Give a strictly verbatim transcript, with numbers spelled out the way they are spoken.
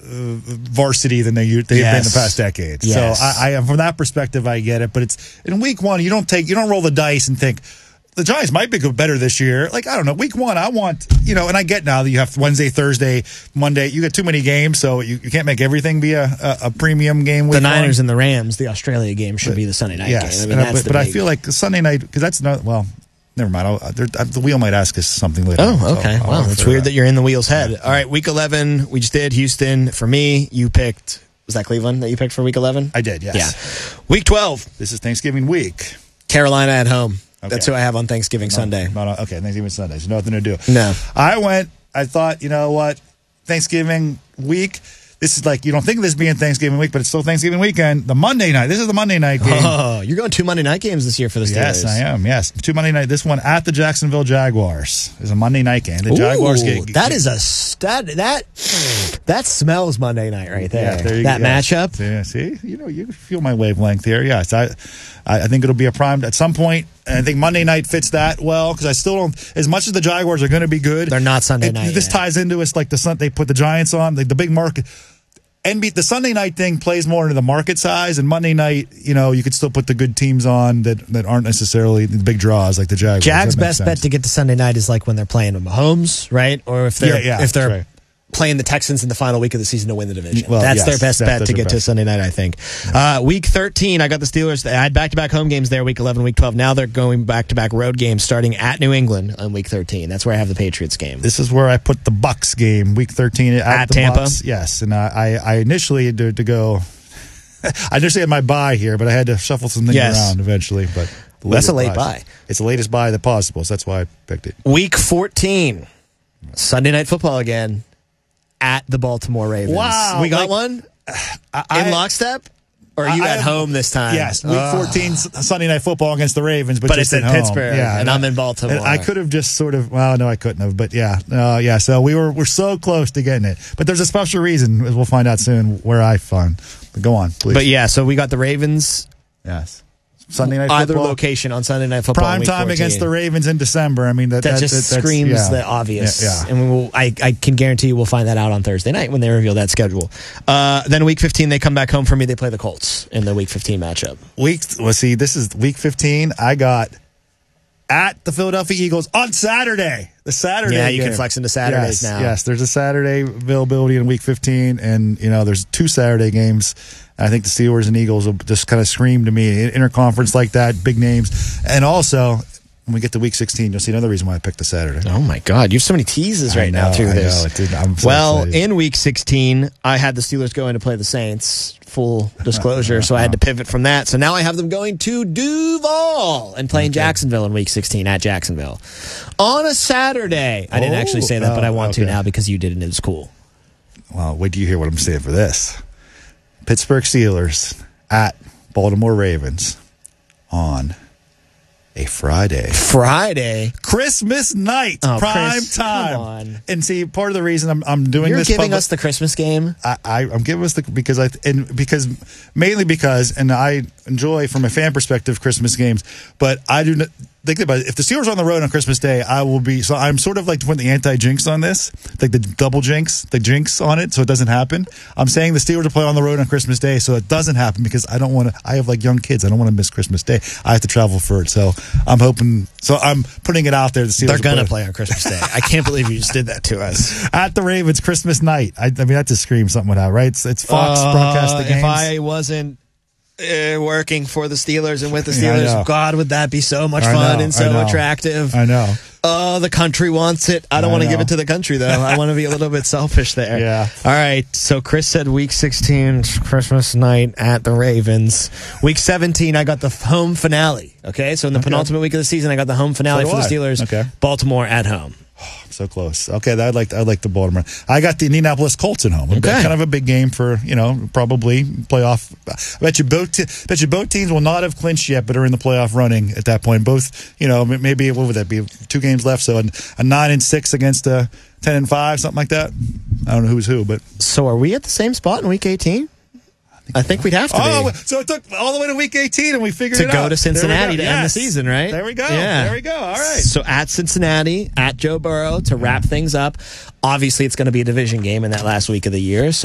varsity than they they've Yes. been the past decade. Yes. So I, I from that perspective, I get it. But it's in week one, you don't take you don't roll the dice and think the Giants might be good, better this year. Like I don't know, week one, I want you know, and I get now that you have Wednesday, Thursday, Monday. You get too many games, so you, you can't make everything be a, a, a premium game. Week The Niners one. and the Rams, the Australia game should be the Sunday night Yes, game. I mean, and I- that's but, the but I big- feel like Sunday night because that's not well. Never mind. I'll, there, the wheel might ask us something later. Oh, so okay. I'll Wow, refer it's to weird that you're in the wheel's head. All right, week eleven, we just did Houston. For me, you picked, was that Cleveland that you picked for week eleven? I did, yes. Yeah. Week twelve, This is Thanksgiving week. Carolina at home. Okay. That's who I have on Thanksgiving Sunday. Not on- okay, Thanksgiving Sunday. So nothing to do. No. I went, I thought, you know what, Thanksgiving week, this is like, you don't think of this being Thanksgiving week, but it's still Thanksgiving weekend. The Monday night, this is the Monday night game. Oh, you're going two Monday night games this year for the Steelers. Yes, I am. Yes, two Monday night. This one at the Jacksonville Jaguars is a Monday night game. The Ooh, Jaguars get that is a stud. That that smells Monday night right there. Yeah, there you that go. matchup. Yeah, see, you know, you feel my wavelength here. Yes, I, I I think it'll be a prime at some point. And I think Monday night fits that well because I still don't. As much as the Jaguars are going to be good, They're not Sunday it- night This yet. ties into us like the Sun. They put the Giants on the, the big market. N B A, the Sunday night thing plays more into the market size, and Monday night, you know, you could still put the good teams on that, that aren't necessarily the big draws like the Jaguars. Jags' That makes best sense. bet to get to Sunday night is like when they're playing with Mahomes, right? Or if they're Yeah, yeah, if they're that's right. playing the Texans in the final week of the season to win the division. Well, that's yes, their best that- bet that's to their get to best. Sunday night, I think. Uh, week thirteen, I got the Steelers. I had back-to-back home games there, week eleven, week twelve. Now they're going back-to-back road games starting at New England on week thirteen. That's where I have the Patriots game. This is where I put the Bucks game, week thirteen at, At the Tampa? Bucks. Yes, and I, I, I initially had to, to go. I initially had my buy here, but I had to shuffle some things Yes. around eventually. But the That's a latest late buys. buy. It's the latest buy that possible, so that's why I picked it. Week fourteen, Sunday night football again at the Baltimore Ravens. Wow, We got like- one I, in lockstep? Or are you I- at I- home this time? Yes, week Oh. fourteen Sunday night football against the Ravens, but, But just it's at in home. Pittsburgh, Yeah, and I- I'm in Baltimore. and I could have just sort of. Well, no, I couldn't have. But yeah, uh, yeah. So we were we're so close to getting it, but there's a special reason, as we'll find out soon, where I find. But go on, please. But yeah, so we got the Ravens yes, Sunday night either football. location on Sunday night football. in Prime week time fourteen. against the Ravens in December. I mean, that, That, that just that- that's- screams yeah. the obvious. Yeah, yeah. And we will, I, I can guarantee you we'll find that out on Thursday night when they reveal that schedule. Uh, then week fifteen, they come back home for me. They play the Colts in the week fifteen matchup. Week. Well, see, this is week fifteen. I got at the Philadelphia Eagles on Saturday. The Saturday. Yeah, you can game. flex into Saturdays yes, now. Yes, there's a Saturday availability in week fifteen, and you know there's two Saturday games. I think the Steelers and Eagles will just kind of scream to me interconference like that, big names, and also. When we get to week sixteen, you'll see another reason why I picked the Saturday. Oh my God, you have so many teases I right now know, through I this. know, dude, I'm so well, excited. in week sixteen, I had the Steelers going to play the Saints. Full disclosure, so I had to pivot from that. So now I have them going to Duval and playing Okay. Jacksonville in week sixteen at Jacksonville on a Saturday. I didn't Oh, actually say that, but I oh, want to okay. now because you did and it was cool. Well, wait till you hear what I'm saying for this. Pittsburgh Steelers at Baltimore Ravens on a Friday. Friday. Christmas night, Oh, prime Chris, time. come on. And see, part of the reason I'm, I'm doing You're this giving public- us the Christmas game. I, I, I'm giving us the because I and because mainly because and I enjoy from a fan perspective Christmas games, but I do not think about it. If the Steelers are on the road on Christmas Day, I will be. So I'm sort of like putting the anti-jinx on this, like the double jinx, the jinx on it, so it doesn't happen. I'm saying the Steelers are playing on the road on Christmas Day, so it doesn't happen because I don't want to. I have like young kids. I don't want to miss Christmas Day. I have to travel for it, so I'm hoping. So I'm putting it out there. The Steelers They're are going to playing- play on Christmas Day. I can't believe you just did that to us. at the Ravens Christmas night. I, I mean, that just screams something out, right? It's, it's Fox Uh, broadcast the games. If I wasn't uh, working for the Steelers and with the Yeah, I know. Steelers, God, would that be so much I fun know, and I so know. attractive. I know. Oh, the country wants it. I don't I want to know. give it to the country, though. I want to be a little bit selfish there. Yeah. All right. So Chris said week sixteen, Christmas night at the Ravens. Week seventeen, I got the home finale. Okay. So in the Okay. penultimate week of the season, I got the home finale So for do the I. Steelers. Okay. Baltimore at home. So close. Okay, I'd like I'd like the Baltimore. I got the Indianapolis Colts at home. Okay. Kind of a big game for you know probably playoff. I bet you both te- bet you both teams will not have clinched yet, but are in the playoff running at that point. Both you know m- maybe what would that be? Two games left, so a, a nine and six against a ten and five, something like that. I don't know who's who, but So are we at the same spot in week eighteen? I think we'd have to oh, be. so it took all the way to week eighteen, and we figured To it go out. to Cincinnati There we to go. end the Yes. season, right? There we go. Yeah. There we go. All right. So at Cincinnati, at Joe Burrow to wrap things up. Obviously, it's going to be a division game in that last week of the year. So